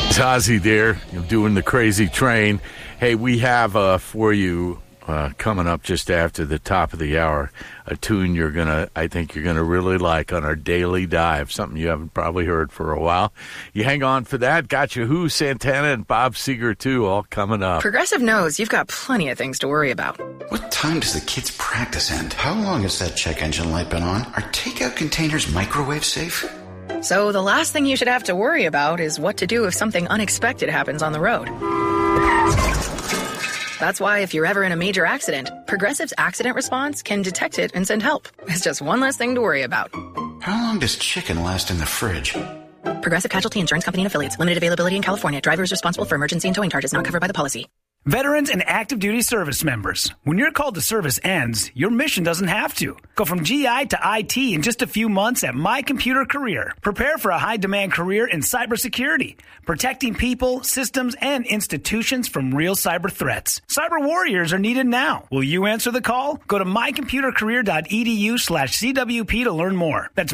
It's Ozzy there, doing the crazy train. Hey, we have for you coming up just after the top of the hour a tune I think you're gonna really like on our daily dive. Something you haven't probably heard for a while. You hang on for that. Got you Who, Santana, and Bob Seger too, all coming up. Progressive knows you've got plenty of things to worry about. What time does the kids' practice end? How long has that check engine light been on? Are takeout containers microwave safe? So the last thing you should have to worry about is what to do if something unexpected happens on the road. That's why if you're ever in a major accident, Progressive's accident response can detect it and send help. It's just one less thing to worry about. How long does chicken last in the fridge? Progressive Casualty Insurance Company and Affiliates. Limited availability in California. Driver is responsible for emergency and towing charges not covered by the policy. Veterans and active duty service members, when your call to service ends, your mission doesn't have to. Go from GI to IT in just a few months at My Computer Career. Prepare for a high-demand career in cybersecurity, protecting people, systems, and institutions from real cyber threats. Cyber warriors are needed now. Will you answer the call? Go to mycomputercareer.edu/CWP to learn more. That's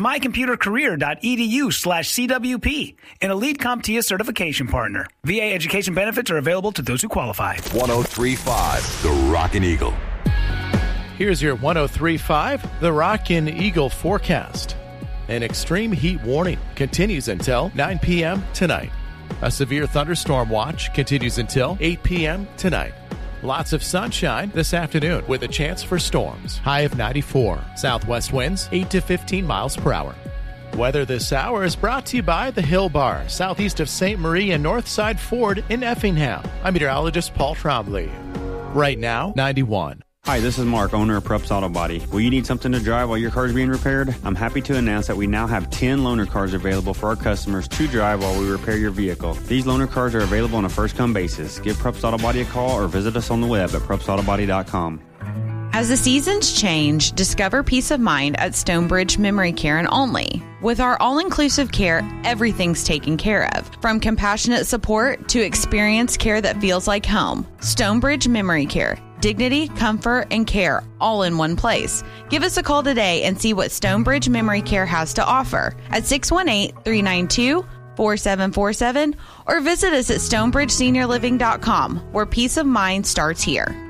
mycomputercareer.edu/CWP, an elite CompTIA certification partner. VA education benefits are available to those who qualify. 103.5, The Rockin' Eagle. Here's your 103.5, The Rockin' Eagle forecast. An extreme heat warning continues until 9 p.m. tonight. A severe thunderstorm watch continues until 8 p.m. tonight. Lots of sunshine this afternoon with a chance for storms. High of 94. Southwest winds 8 to 15 miles per hour. Weather this hour is brought to you by the Hill Bar, southeast of St. Marie and Northside Ford in Effingham. I'm meteorologist Paul Trombley. Right now, 91. Hi, this is Mark, owner of Prups Auto Body. Will you need something to drive while your car is being repaired? I'm happy to announce that we now have 10 loaner cars available for our customers to drive while we repair your vehicle. These loaner cars are available on a first-come basis. Give Prups Auto Body a call or visit us on the web at prupsautobody.com. As the seasons change, discover peace of mind at Stonebridge Memory Care and Only. With our all-inclusive care, everything's taken care of. From compassionate support to experienced care that feels like home. Stonebridge Memory Care. Dignity, comfort, and care all in one place. Give us a call today and see what Stonebridge Memory Care has to offer at 618-392-4747 or visit us at stonebridgeseniorliving.com, where peace of mind starts here.